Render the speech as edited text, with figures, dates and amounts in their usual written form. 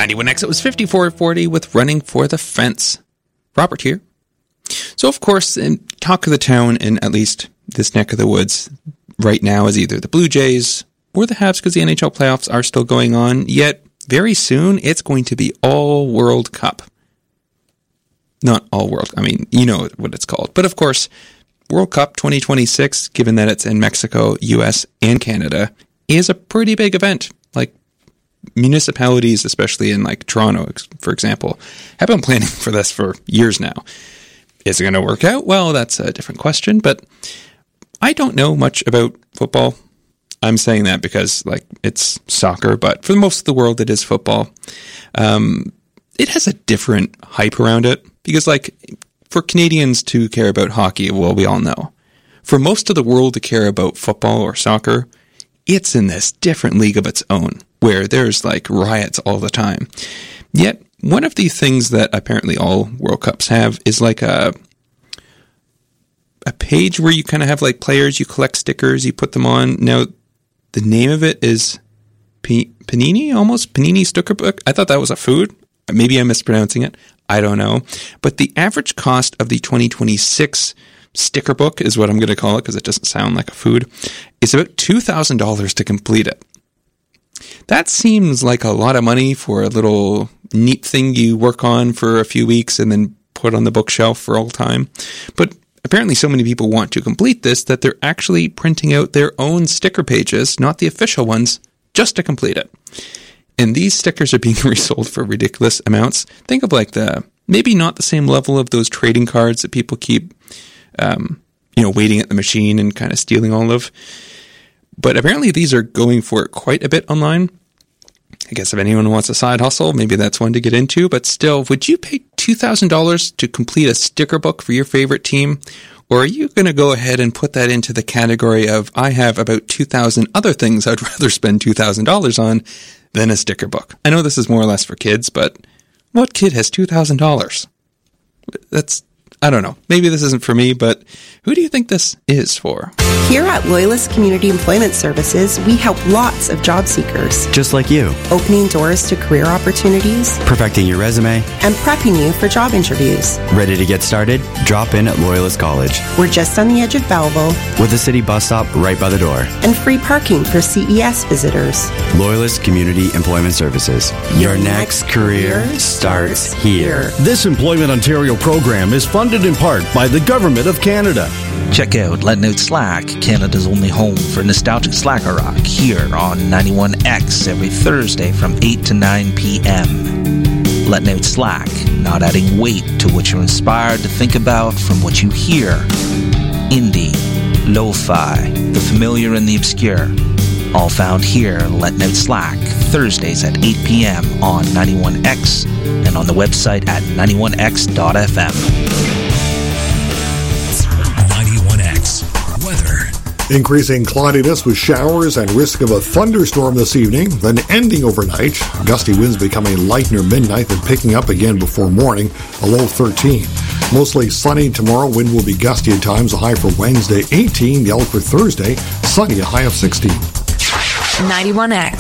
91X, it was 5440 with Running for the Fence. Robert here. So, of course, in talk of the town in at least this neck of the woods right now is either the Blue Jays or the Habs because the NHL playoffs are still going on. Yet, very soon, it's going to be All World Cup. Not All World, I mean, you know what it's called. But, of course, World Cup 2026, given that it's in Mexico, US, and Canada, is a pretty big event. Like, municipalities, especially in like Toronto, for example, have been planning for this for years now. Is it going to work out? Well, that's a different question, but I don't know much about football. I'm saying that because like it's soccer, but for most of the world, it is football. It has a different hype around it because like for Canadians to care about hockey, well, we all know. For most of the world to care about football or soccer, it's in this different league of its own, where there's like riots all the time. Yet, one of the things that apparently all World Cups have is like a page where you kind of have like players, you collect stickers, you put them on. Now, the name of it is Panini, almost? Panini Sticker Book? I thought that was a food. Maybe I'm mispronouncing it. I don't know. But the average cost of the 2026 sticker book is what I'm going to call it because it doesn't sound like a food. It's about $2,000 to complete it. That seems like a lot of money for a little neat thing you work on for a few weeks and then put on the bookshelf for all time. But apparently so many people want to complete this that they're actually printing out their own sticker pages, not the official ones, just to complete it. And these stickers are being resold for ridiculous amounts. Think of like maybe not the same level of those trading cards that people keep waiting at the machine and kind of stealing all of. But apparently these are going for quite a bit online. I guess if anyone wants a side hustle, maybe that's one to get into. But still, would you pay $2,000 to complete a sticker book for your favorite team? Or are you going to go ahead and put that into the category of, I have about 2,000 other things I'd rather spend $2,000 on than a sticker book? I know this is more or less for kids, but what kid has $2,000? I don't know. Maybe this isn't for me, but who do you think this is for? Here at Loyalist Community Employment Services, we help lots of job seekers. Just like you. Opening doors to career opportunities. Perfecting your resume. And prepping you for job interviews. Ready to get started? Drop in at Loyalist College. We're just on the edge of Belleville. With a city bus stop right by the door. And free parking for CES visitors. Loyalist Community Employment Services. Your next career starts here. This Employment Ontario program is funded in part by the Government of Canada. Check out Letting Out Slack, Canada's only home for nostalgic slacker rock, here on 91X every Thursday from 8 to 9 p.m. Letting Out Slack, not adding weight to what you're inspired to think about from what you hear. Indie, lo-fi, the familiar and the obscure, all found here, Letting Out Slack, Thursdays at 8 p.m. on 91X and on the website at 91x.fm. Increasing cloudiness with showers and risk of a thunderstorm this evening, then ending overnight. Gusty winds becoming light near midnight, then picking up again before morning, a low 13. Mostly sunny tomorrow. Wind will be gusty at times, a high for Wednesday 18. The outlook for Thursday, sunny, a high of 16. 91X.